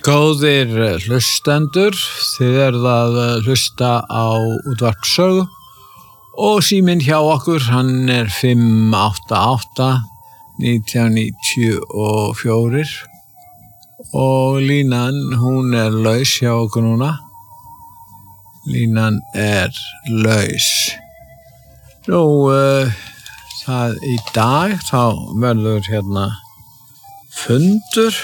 Góðir hlustendur, þið eruð að hlusta á útvarp Sögu og síminn hjá okkur, hann er 588-1994 og línan, hún er laus hjá okkur núna. Línan er laus. Nú, það í dag, þá verður hérna fundur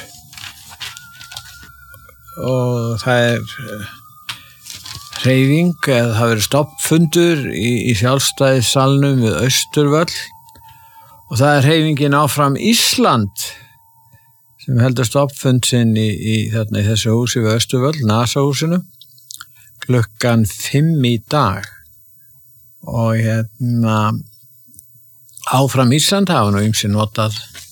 og það hreyfing, eða það verður stoppfundur í sjálfstæðissalnum við Austurvöll og það hreyfingin Áfram Ísland sem heldur stoppfund sinn í þessu húsi við Austurvöll, NASA-húsinu, klukkan 5 í dag og hérna Áfram Ísland hafa nú ýmsir notað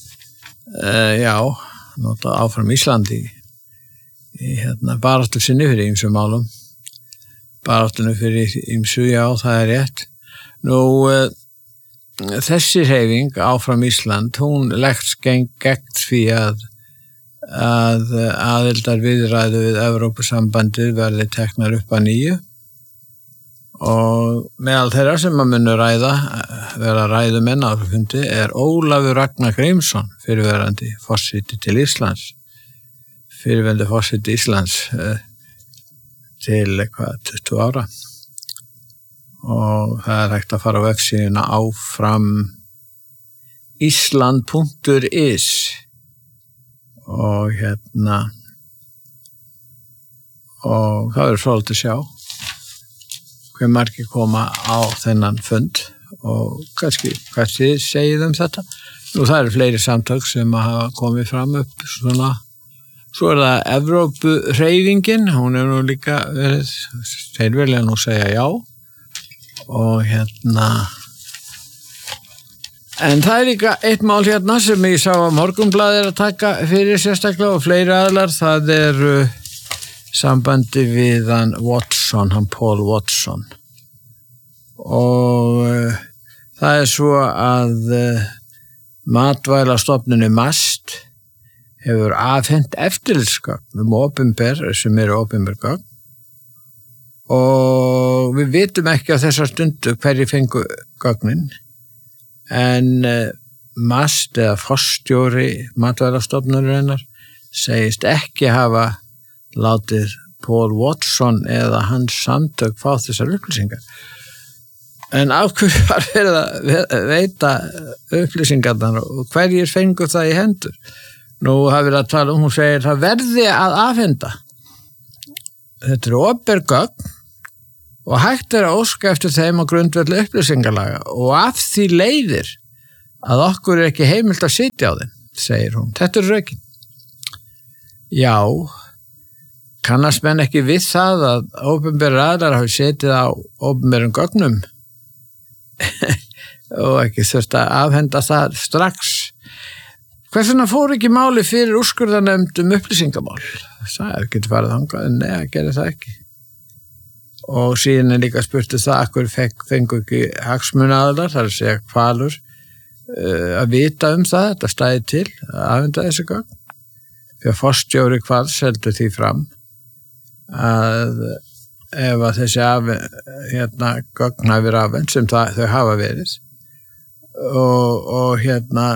Áfram Ísland í baráttu sinni fyrir ýmsum málum. Baráttunni fyrir ýmsu, já, það er rétt. Nú, þessi hreyfing, Áfram Ísland, hún leggst gegn því að aðildarviðræður við Evrópusambandið verði teknar upp að nýju og meðal þeirra sem að munu vera ræðumenn á fundi Ólafur Ragnar Grímsson, fyrrverandi forseti til Íslands. Fyrrverandi forseti Íslands til 20 ára og það er hægt að fara á vefsíðuna áframisland.is og og það er fróðlegt að sjá hve margir koma á þennan fund og kannski hvað þið segið þetta. Nú það eru fleiri samtök sem hafa komið fram upp svona. Svo er það Evrópuhreyfingin, hún nú líka verið, þeir vilja nú segja já og en það er líka eitt mál sem ég sá að Morgunblaðið að taka fyrir sérstaklega og fleiri aðlar, það er sambandi við hann Watson, hann Paul Watson og það er svo að Matvælastofnunin MAST hefur afhent eftirlitsgögn opinber sem eru opinber gögn og við vitum ekki á þessar stundu hverjir fengu gögnin en MAST eða forstjóri Matvælastofnunarinnar segist ekki hafa látið Paul Watson eða hans samtök fá þessar upplýsingar. En af hverju var verið að veita upplýsingarnar og hverjir fengu það í hendur? Nú hafa verið að tala hún segir það verði að afhenda. Þetta opinber gögn og hægt að óska eftir þeim á grundvelli upplýsingalaga og af því leiðir að okkur ekki heimilt að sitja á þeim, segir hún. Þetta rökin. Já, kannast menn ekki við það að opinberir aðilar hafi setið á opinberum gögnum og ekki þurft að afhenda það strax. Hvers vegna fór ekki máli fyrir úrskurðarnefnd upplýsingamál? Það getur farið þangað, en nei, það gerir það ekki. Og síðan er líka spurtu það, akkur fengu ekki hagsmunaaðilar, það er að segja Hvalur, að vita það, þetta stæði til að afhenda þessi gögn. Því að forstjóri Hvals heldur því fram að ef að þessi gögn hafi verið afhent sem þau hafa verið og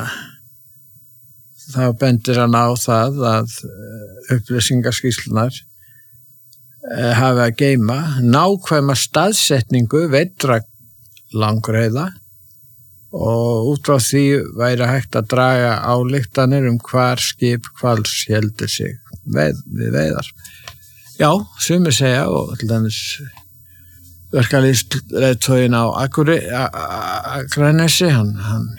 þá bendir hann á það að upplýsingaskýrslunar hafi að geyma nákvæma staðsetningu veidra langreyða og út frá því væri hægt að draga ályktanir hvar skip Hvals heldur sig við veiðar. Já, sumir segja og til dæmis verkalýðsleiðtoginn á Akranesi, hann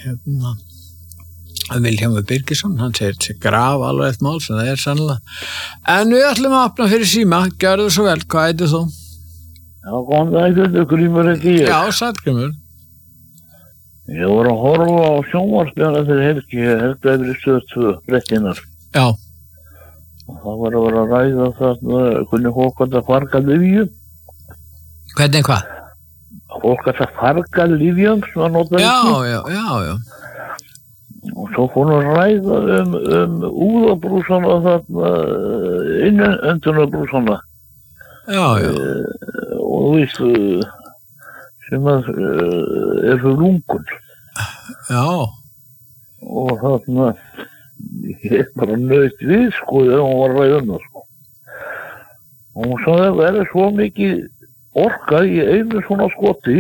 Vilhjálmur Birgisson, hann segir til graf alveg eitt mál sem það er sannlega. En við ætlum að opna fyrir síma, gjörðu svo vel, hvað heitir þú? Já, góðan dag, Grímur ekki ég. Já, sæll Grímur. Ég var að horfa á sjónvarpsbjörna þegar helgi eftir Stöð 2, fréttinnar. Já. Og það var að vera að ræða hvernig fólk að farga lyfjum. Hvernig hvað? Fólk að farga lyfjum sem að nota lyfjum. Já. Og svo fór hann að ræða úðabrúsana þarna innöndunarbrúsana. Já. Og þú veist, sem fyrir lungun. Já. Og þarna, ég bara nöyt við, sko, þegar hún var ræðuna, sko. Og hún sagði að það svo mikið orka í einu svona skoti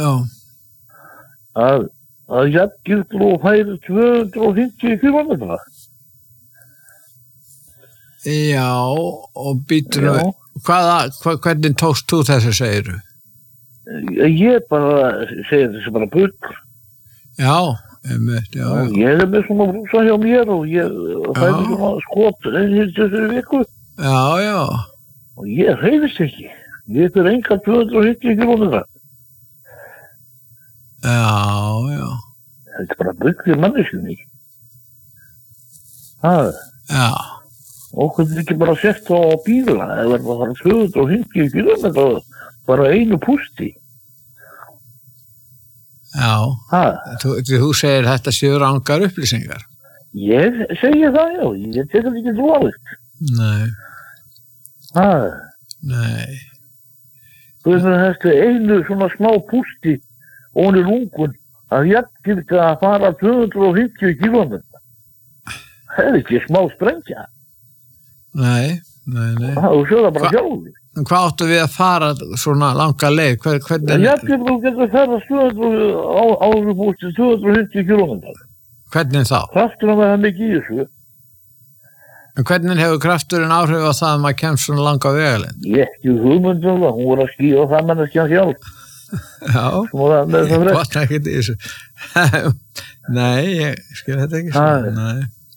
að jafngildur og færi 250 kilometra. Já, og býtur hvernig tókst þú þessu, segirðu? Ég bara segi þessu bara bull. Já, einmitt, já. Ég með svona brúsa hjá mér og ég færi svona skot þessu viku. Já. Og ég hreyfist ekki. Ég fyrir enga 250 kilometra. Já. Þetta bara byggði manneskjunni. Já. Og hvernig ekki bara sett á bíla, það var bara 250 kilometra bara einu pústi. Já. Þú segir þetta séu rangar upplýsingar. Ég segi það, já. Ég tekur ekki trúalegt. Nei. Nei. Þú veist þetta einu svona smá pústi ofan í lungun að jafngildi að fara 250 kilometra. Það ekki smá sprengja. Nei. Þú séu það bara sjálfur. En hvað áttu við að fara svona langa leið? Hvernig? Jafngildi þú getur að fara 250 kilometra. Hvernig þá? Krafturinn var það mikið í þessu. En hvernig hefur krafturinn áhrif á það að maður kemst svona langa vegaleið? Ég ekki hugmyndum það, hún var að skýra það manneskjan sjálf. Já, gott ekkert í þessu. Nei, ég skil þetta ekki svo. Nei.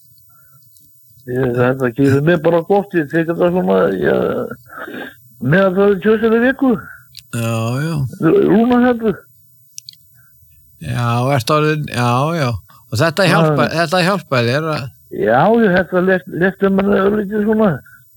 Þetta gerir mig bara gott, ég tekið það svona, með að það tjóðslega viku. Já. Rúna þetta. Já, já. Og þetta hjálpaði þér að... Já, þetta lefti manni örlítið svona.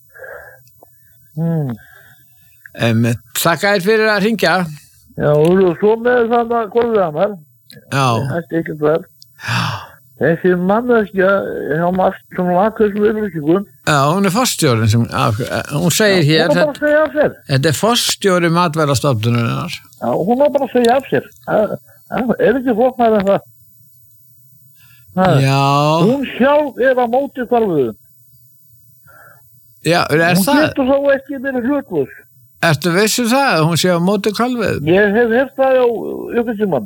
Þakka þér fyrir að hringja. Já, og svo með þannig að Kolviðamar. Já. Þetta er ekkert verð. Þessi manneskja hjá margt svona aðkvæmslu yfirlýsingum. Já, hún forstjórinn sem, hún segir hér. Hún bara að segja af sér. Þetta forstjóri Matvælastofnunarinnar. Já, hún bara að segja af sér. Ekki flóknar en það. Já. Hún sjálf á móti hvalveiðum. Já, það? Hún getur þá ekki verið hlutlaus. Ertu vissu það að hún sé á móti hvalveiðum? Ég hef heyrt það á ykkurtímann.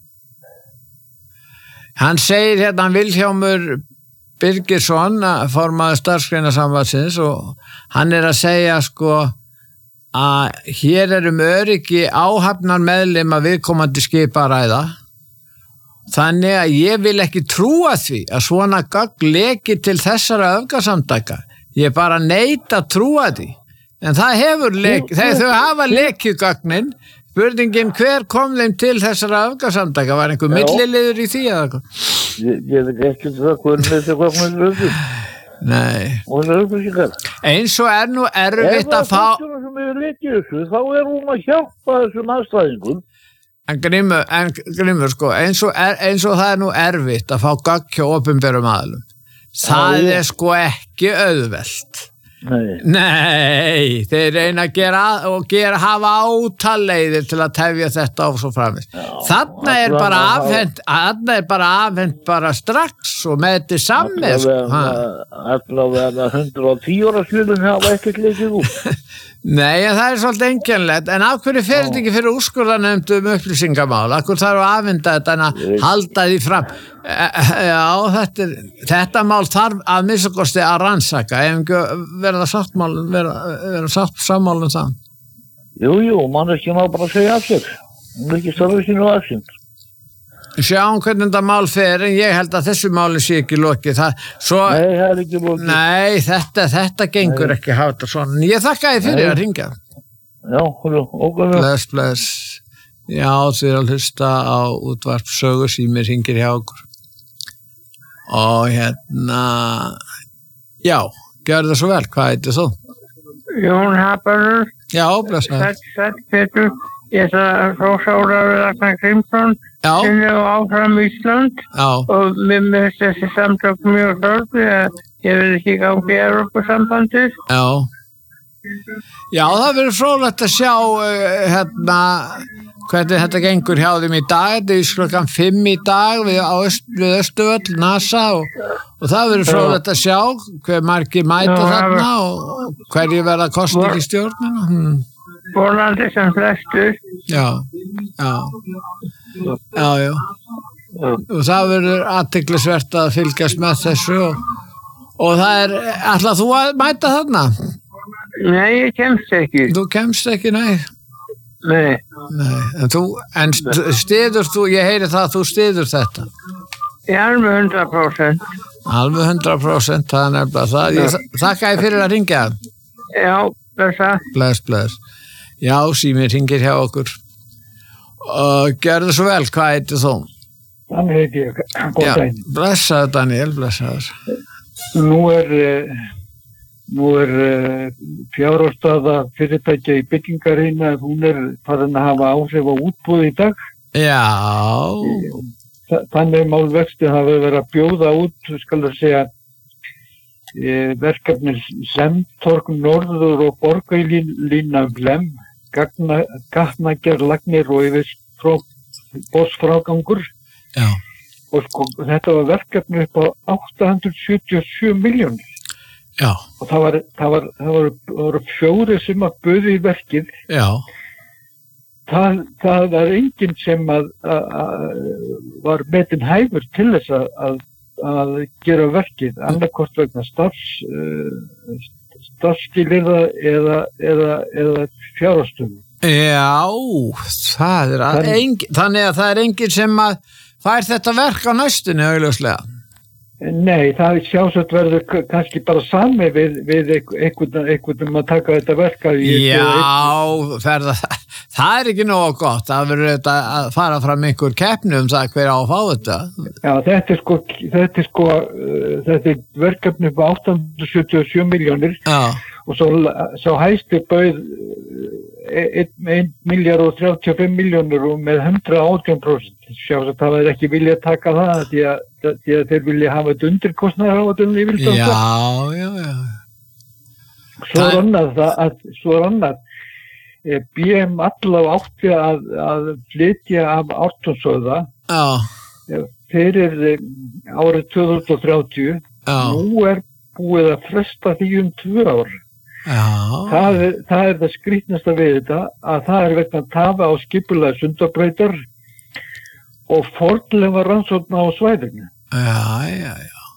Hann segir hérna Vilhjálmur Birgisson, formaður starfsgreinasambandsins, og hann að segja sko að hér öryggi áhafnar meðlima viðkomandi skipa að ræða. Þannig að ég vil ekki trúa því að svona gögn leki til þessara öfgasamtaka. Ég bara neita að trúa því. En það hefur þau hafa lekið gögnin. Spurningin hver kom þeim til þessara öfgasamtaka? Var einhver milliliður í því eða eitthvað? Ég veit ekki það hvernig þetta gögnin öfgum. Nei. Og það öfgum. Eins og nú erfitt að fá... Ef það sem lekið þessu, þá hún að hjálpa þessum aðstæðingum. En Grímur, sko, eins og það nú erfitt að fá gögn hjá opinberum aðilum. Það sko ekki auðvelt. Nei, þeir reyna að hafa átaleiðir til að tefja þetta á svo framins. Þarna er bara afhent bara strax og með þetta sammið. Allavega 110 ára skilum hafa ekkert leikið út. Nei, það er svolítið einkennilegt, en af hverju fer þetta ekki fyrir úrskurðarnefnd upplýsingamál? Af hverju þarf að afhenda þetta en að halda því fram? Já, þetta mál þarf að minnstakosti að rannsaka, ef ekki verða sáttmál það. Jú, mann ekki má bara segja af sér. Hún ekki starfið sínu afsýnd. Sjáum hvernig þetta mál fer, en ég held að þessu máli sé ekki lokið. Nei, það er ekki lokið. Nei, þetta gengur ekki að hafa þetta svona. Ég þakka þið fyrir að hringja. Já, okkur. Bless. Já, þið að hlusta á útvarp Sögu sem hringir hjá okkur. Og já, gjör það svo vel. Hvað heitir þú? Jón Haparur. Já, bless. Sætt Pétur. Ég ætla að hrósa Ólafur Ragnar Grímsson sinni og áfram Ísland og mér finnst þessi samtök mjög þörf því að ég vil ekki gangi í Evrópusambandið. Já, það verður fróðlegt að sjá hvernig þetta gengur hjá þeim í dag. Þetta er klukkan 5 í dag við Austurvöll, NASA og það verður fróðlegt að sjá hver margir mæta þarna og hverju verða kosning í stjórnina. Vonandi sem flestur. Já. Og það verður athyglisvert að fylgjast með þessu og það er, ætlar þú að mæta þarna? Nei, ég kemst ekki. Þú kemst ekki, nei? Nei. En styður þú, ég heyri það að þú styður þetta? Ég alveg 100%. Alveg 100%, það er nefnilega það. Ég þakka þér fyrir að ringja. Já, blessa. Bless. Já, símir hringir hjá okkur. Og gjörðu svo vel, hvað heitir þú? Þannig heiti ég, góð dæn. Blessaður Daniel, blessaður. Nú er fjárhagsstaða fyrirtækja í byggingarina, hún er farin að hafa áhrif á útboð í dag. Já. Þannig málvexti hafa verið að bjóða út, skal það segja, verkefni Semtorg Norður og Borgarlína Lem, gatnagerð lagnir og yfirborðsfrágangur. Já. Og sko, þetta var verkefni upp á 877 milljónir. Já. Og það voru 4 sem að buðu í verkið. Já. Það var enginn sem var metinn hæfur til þess að gera verkið, annarkort vegna starfsskilyrða eða fjárhagsstöðu. Já, þannig að það er enginn sem að fær þetta verk á næstunni augljóslega. Nei, það sjálfsagt verður kannski bara sami við einhvern að taka þetta verk að það er ekki nógu gott, það verður þetta að fara fram einhver keppni það hver á að fá þetta. Já, þetta er verkefni upp á 877 milljónir og svo hæsti bauð 1.035 milljónir og með 118%. Sjálfsagt það er ekki vilja að taka það því að þeir vilja hafa þetta undirkostnaðar á þetta yfirstofn. Já. Svo er annað BM allavega átti að flytja af Ártúnsstöða fyrir árið 2030. Nú er búið að fresta því 2 ár. Það er það skrýtnasta við þetta að það er vegna tafa á skipulega Sundabrautar og fornleifa rannsókna á svæðinu. Já.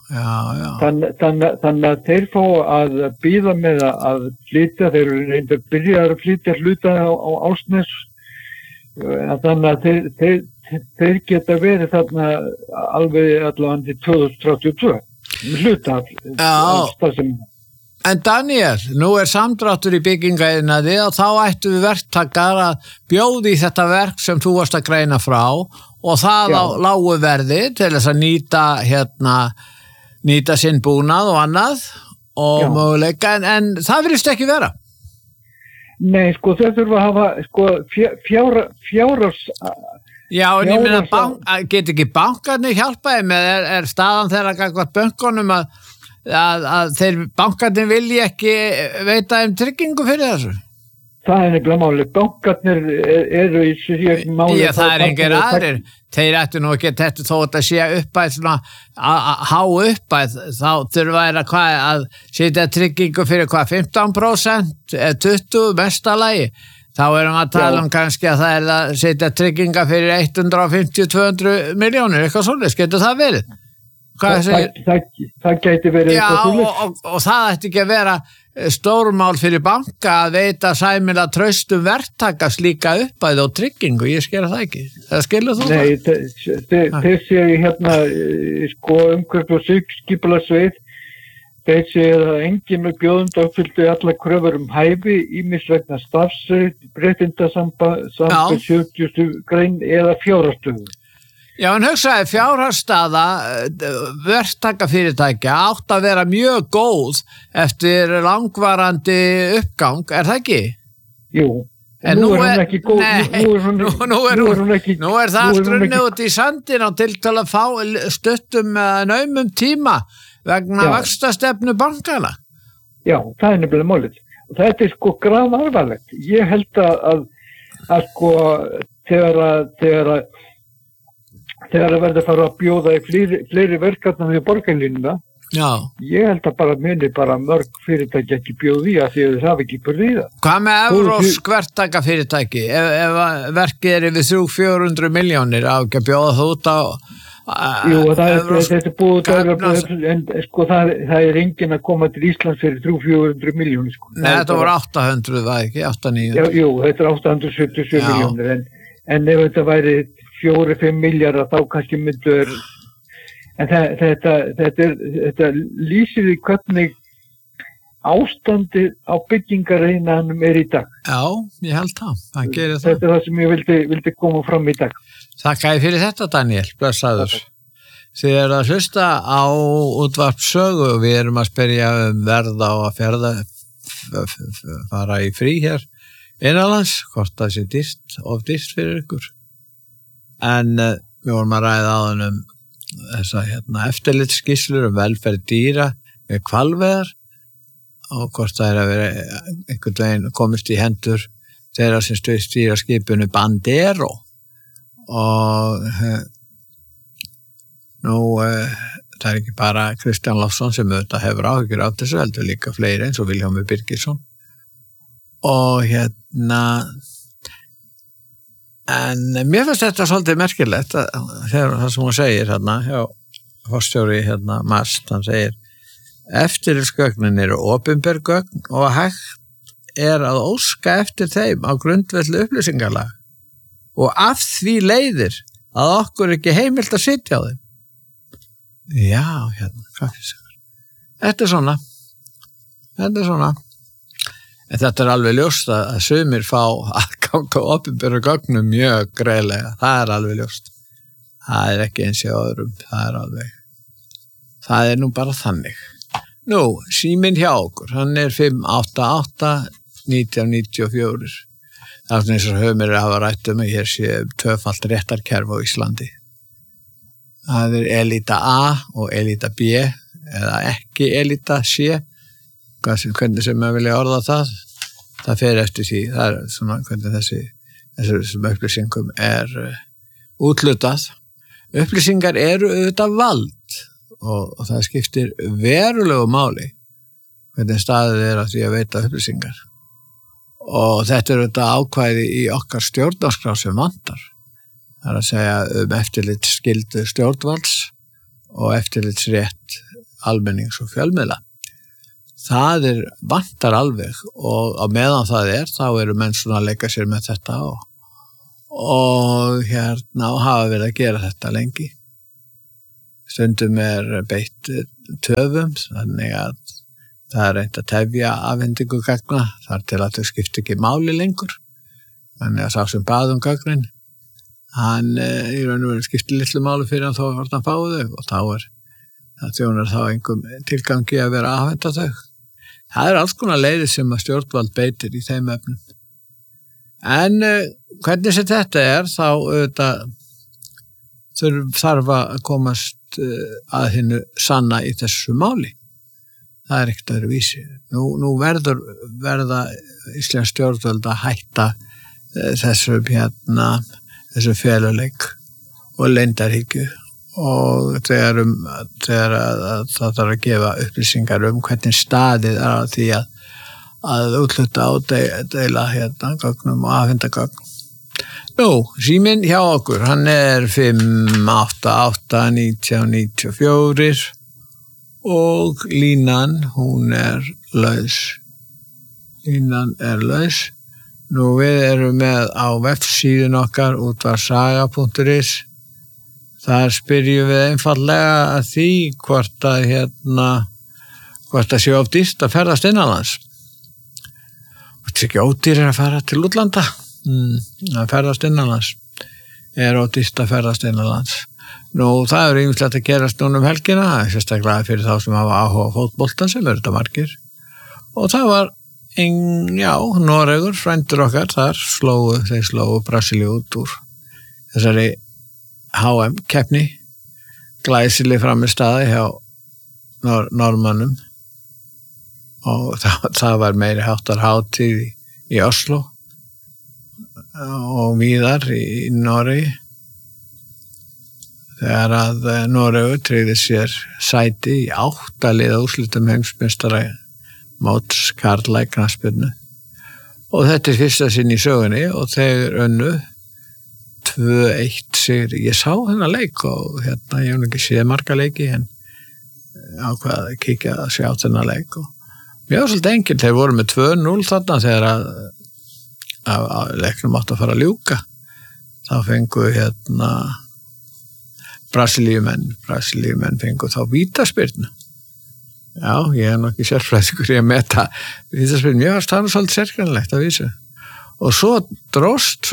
Þannig að þeir fá að bíða með að flytja, þeir eru reyndar byrjaðar að flytja hluta á Álfsnes, þannig að þeir geta verið þarna alveg allavega til 2032 hluta sem. En Daniel, nú er samdráttur í byggingaiðnaði og þá ættu við verktakar að bjóða í þetta verk sem þú varst að greina frá og það á lágu verði til þess að nýta sinn búnað og annað og möguleika, en það virðist ekki vera. Nei, sko, þau þurfa að hafa fjárhags... Já, en ég meina, get ekki bankarnir hjálpaði með, er staðan þeirra gagnvart bönkunum að þeir bankarnir vilji ekki veita tryggingu fyrir þessu? Það er nefnilega máli. Bankarnir eru í sér máli. Já, það er engir aðrir. Þeir ættu nú ekki þetta þó að sé uppæð svona há uppæð, þá þurfa að setja tryggingu fyrir 15%, 20% mestalagi. Þá erum við að tala kannski að það að setja trygginga fyrir 150-200 milljónir, eitthvað svolítið, getur það verið? Það gæti verið eitthvað svolítið. Og það ætti ekki að vera stórmál fyrir banka að veita sæmilega traustum verktaka slíka uppæð og tryggingu, ég skilja það ekki. Það skilur þú það? Nei, þeir séu hérna umhverf og skipulagssvið. Þeir séu að enginn með bjóðund uppfylltu allar kröfur hæfi, ýmis vegna starfsréttinda samband 70. grein eða fjárhagsstöðu. Já, en hugsaði fjárhagsstaða verktakafyrirtækja átt að vera mjög góð eftir langvarandi uppgang, er það ekki? Jú. En nú er það strunnið út í sandin og til að fá stuttum naumum tíma vegna vaxtastefnu bankana. Já, það nefnilega málið. Og þetta sko grafarlegt. Ég held að sko þegar verður að fara að bjóða í fleiri verkefnum við borgarlínuna, ég held að bara mörg fyrirtæki ekki bjóði að því að það hafi ekki búið í það. Hvað með evrópsk verktaka fyrirtæki? Ef verkið við 300-400 milljónir á ekki að bjóða það út á Jú, þetta er búið en sko það enginn að koma til Íslands fyrir 300-400 milljónir sko. Nei, þetta voru 800 var ekki, 800-900. Jú, þetta er 877 milljónir en ef þetta væri 4-5 milljarðar þá kannski myndur en þetta lýsir því hvernig ástandið á byggingareininganum í dag. Já, ég held það gerir það. Þetta er það sem ég vildi koma fram í dag. Þakka fyrir þetta, Daniel, blessaður. Þið eru að hlusta á útvarpssögu og við erum að spyrja verð á að fara í frí hér innanlands, hvort það sé dýrt fyrir ykkur. En við vorum að ræða áðan þessa eftirlitsskýrslur velferð dýra með hvalveiðar og hvort það að vera einhvern veginn komist í hendur þeirra sem stýra skipinu Bandero og það er ekki bara Kristján Lofsson sem auðvitað hefur áhyggjur af þessu heldur líka fleiri eins og Vilhjálmur Birgisson og en mér finnst þetta svolítið merkilegt þegar það sem hún segir hjá forstjóri Mast, hann segir eftirlitsgögnin eru opinber gögn og hægt að óska eftir þeim á grundvelli upplýsingalag og af því leiðir að okkur ekki heimilt að sitja á þeim. Já, þetta er svona. En þetta er alveg ljóst að sumir fá aðgang á opinberu gögnum mjög greiðlega. Það er alveg ljóst. Það er ekki eins í öðrum. Það er nú bara þannig. Nú, síminn hjá okkur, hann er 588-1994. Það er eins og höfumir að hafa rætt að hér sé tvöfalt réttarkerfi á Íslandi. Það er elita A og elita B eða ekki elita C. Hvernig sem maður vilja orða það. Það fer eftir því. Það er svona hvernig þessum upplýsingum er útlutað. Upplýsingar eru auðvitað vald og það skiptir verulegu máli hvernig staðið er að því að veita upplýsingar. Og þetta er auðvitað ákvæði í okkar stjórnarskrá sem vantar. Það er að segja eftirlitsskyldu stjórnvalds og eftirlitsrétt almennings og fjölmiðla. Það vantar alveg og á meðan það þá eru menn svona að leika sér með þetta og hafa verið að gera þetta lengi. Stundum beitt töfum, þannig að það er reynt að tefja afhendingu gagna þar til að þau skipta ekki máli lengur. Þannig að sá sem bað gagnin, hann í raun og veru skipti litlu máli fyrir hann þó að hann fái þau og það þjónar þá einhverjum tilgangi að vera að afhenda þau. Það er alls konar leiðir sem að stjórnvald beitir í þeim efnum. En hvernig sem þetta þá auðvitað þarf að komast að hinnu sanna í þessu máli. Það er ekkert öðruvísi. Nú verða íslensk stjórnvöld að hætta þessu feluleik og leyndarhyggju og þegar það þarf að gefa upplýsingar hvernig staðið að því að útluta og deila gögnum og afhenda gögn. Nú, síminn hjá okkur, hann er 588-1994 og línan, hún er laus. Nú, við erum með á vefsíðun okkar útvarsaga.is. Þar spyrjum við einfallega að því hvort að sé of dýrt að ferðast innanlands. Hvort sé ekki ódýrir að fara til útlanda? Að ferðast innanlands. Of dýrt að ferðast innanlands. Nú, það er ýmislegt að gerast núna helgina, sérstaklega fyrir þá sem hafa áhuga á fótbolta sem eru þetta margir. Og það var Noregur, frændur okkar þar þeir slógu Brasilíu út úr þessari HM-keppni, glæsileg frammistaða hjá Norðmönnum og það var meiri háttar hátíð í Oslo og víðar í Noregi þegar að Noregur tryggði sér sæti í 8 liða úrslitum heimsmeistara móts karla í knattspyrnu og þetta fyrsta sinn í sögunni og þeir unnu 2-1 sigri. Ég sá þennan leik og ég hef ekki séð marga leiki en ákvað að kíkja að sjá þennan leik og mér var svolítið enkelt, þeir voru með 2-0 þarna þegar að leiknum átt að fara að ljúka þá fengu Brasilíumenn fengu þá vítaspyrnu. Já, ég hef nokkið sérfræðingur í að meta vítaspyrnu, ég var svolítið sérkennilegt að vísu og svo dróst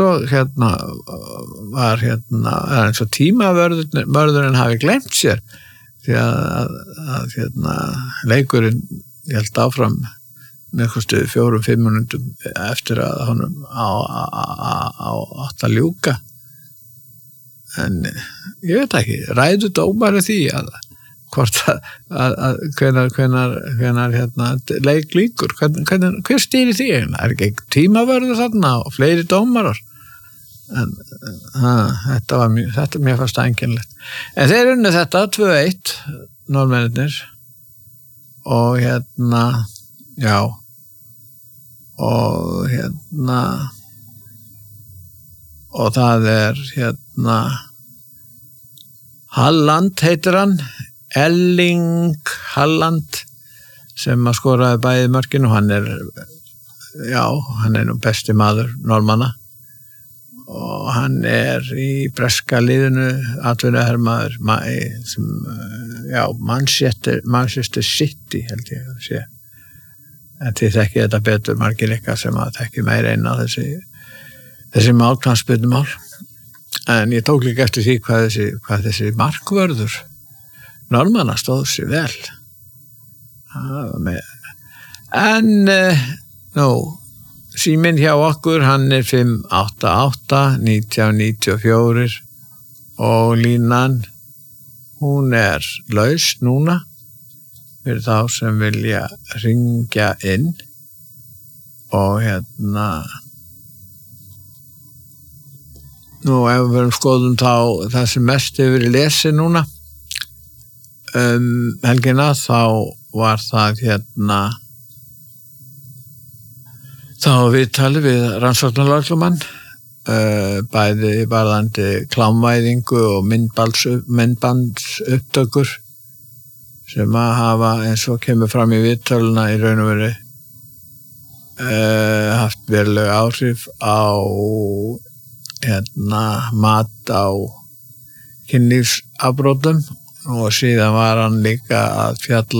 var eins og tímavörðurinn hafi glemt sér því að leikurinn ég held áfram með 4-5 minútum eftir að honum átt að ljúka en ég veit ekki, ræðu dómari því að hvort að hvenar leik líkur, hver stýri því er ekki tímavörður þarna og fleiri dómarar en þetta mér fannst einkennilegt en þeir unnu þetta 2-1 Norðmennirnir og og það er Haaland heitir hann Erling Haaland sem að skoraði bæði mörkin og hann er nú besti maður Norðmanna og hann er í breska liðinu atvinnuhermaður Manchester City held ég að sé en þið þekki þetta betur margir ykkar sem að þekki meira inn á þessi knattspyrnumál en ég tók líka eftir því hvað þessi markvörður Norðmanna stóð sér vel en síminn hjá okkur hann er 588-1994 og línan hún er laus núna fyrir þá sem vilja ringja inn og nú ef við skoðum þá það sem mest hefur verið lesið núna helgina þá var það þá viðtalið við rannsóknarlögreglumann bæði varðandi klámvæðingu og myndbandsupptökur sem að hafa eins og kemur fram í viðtöluna í raun og veru haft veruleg áhrif á mat á kynlífsafbrotum og síðan var hann líka að fjalla